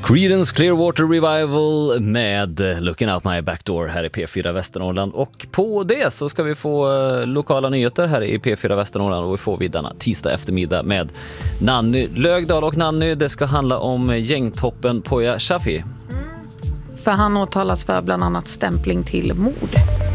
Creedence Clearwater Revival med Looking Out My Backdoor här i P4 Västernorrland. Och på det så ska vi få lokala nyheter här i P4 Västernorrland, och vi får vid denna tisdag eftermiddag med Nanny Lögdahl. Och Nanny, det ska handla om gängtoppen Poya Shafi. För han åtalas för bland annat stämpling till mord.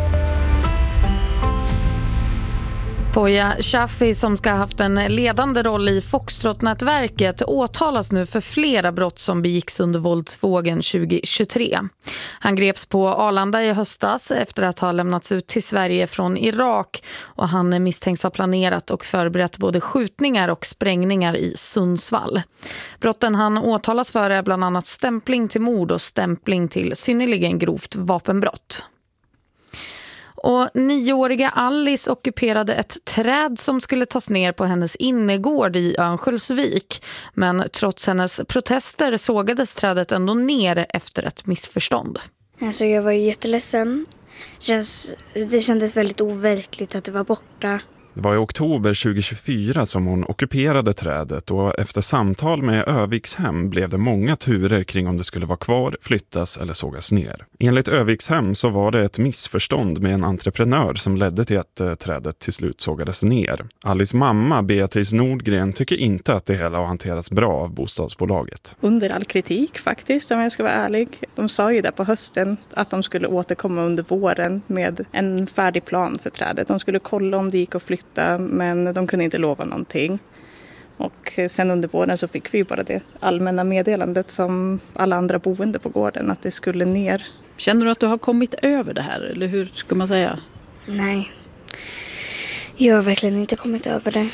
Poya Shafi, som ska ha haft en ledande roll i Foxtrot-nätverket, åtalas nu för flera brott som begicks under våldsvågen 2023. Han greps på Arlanda i höstas efter att ha lämnats ut till Sverige från Irak, och han misstänks ha planerat och förberett både skjutningar och sprängningar i Sundsvall. Brotten han åtalas för är bland annat stämpling till mord och stämpling till synnerligen grovt vapenbrott. Och 9-åriga Alice ockuperade ett träd som skulle tas ner på hennes innergård i Örnsköldsvik. Men trots hennes protester sågades trädet ändå ner efter ett missförstånd. Alltså jag var ju jätteledsen. Det kändes väldigt overkligt att det var borta. Det var i oktober 2024 som hon ockuperade trädet, och efter samtal med Övikshem blev det många turer kring om det skulle vara kvar, flyttas eller sågas ner. Enligt Övikshem så var det ett missförstånd med en entreprenör som ledde till att trädet till slut sågades ner. Alice mamma Beatrice Nordgren tycker inte att det hela har hanterats bra av bostadsbolaget. Under all kritik faktiskt, om jag ska vara ärlig. De sa ju där på hösten att de skulle återkomma under våren med en färdig plan för trädet. De skulle kolla om det gick att flytta, men de kunde inte lova någonting. Och sen under våren så fick vi ju bara det allmänna meddelandet som alla andra boende på gården, att det skulle ner. Känner du att du har kommit över det här, eller hur ska man säga? Nej, jag har verkligen inte kommit över det.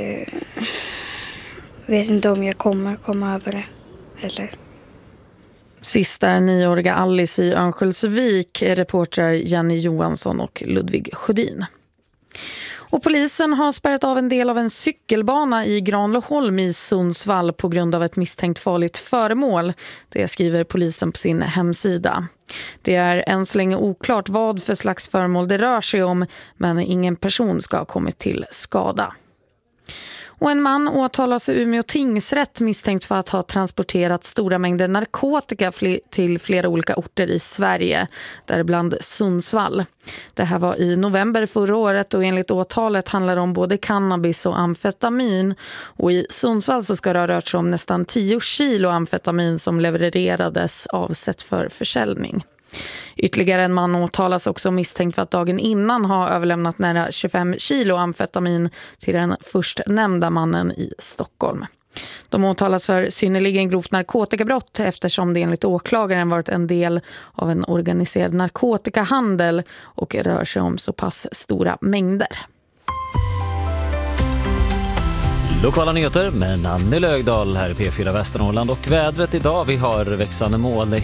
Vet inte om jag kommer komma över det eller. Sist är 9-åriga Alice i Örnsköldsvik, reportrar Jenny Johansson och Ludvig Sjödin. Och polisen har spärrat av en del av en cykelbana i Granlöholm i Sundsvall på grund av ett misstänkt farligt föremål. Det skriver polisen på sin hemsida. Det är än så länge oklart vad för slags föremål det rör sig om, men ingen person ska ha kommit till skada. Och en man åtalas i Umeå tingsrätt misstänkt för att ha transporterat stora mängder narkotika till flera olika orter i Sverige, däribland Sundsvall. Det här var i november förra året, och enligt åtalet handlar det om både cannabis och amfetamin. Och i Sundsvall så ska det ha rört sig om nästan 10 kilo amfetamin som levererades avsett för försäljning. Ytterligare en man åtalas också misstänkt för att dagen innan ha överlämnat nära 25 kilo amfetamin till den först nämnda mannen i Stockholm. De åtalas för synnerligen grovt narkotikabrott eftersom det enligt åklagaren varit en del av en organiserad narkotikahandel och rör sig om så pass stora mängder. Lokala nyheter med Nanny Lögdahl här i P4 Västernorrland. Och vädret idag, vi har växlande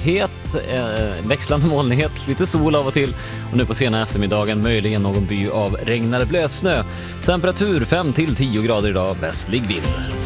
molnighet, lite sol av och till. Och nu på sena eftermiddagen möjligen någon by av regn eller blötsnö. Temperatur 5-10 grader idag, västlig vind.